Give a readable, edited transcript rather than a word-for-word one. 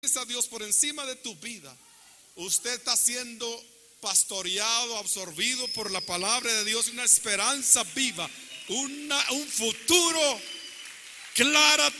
a Dios por encima de tu vida, usted está siendo pastoreado, absorbido por la palabra de Dios, una esperanza viva, un futuro clara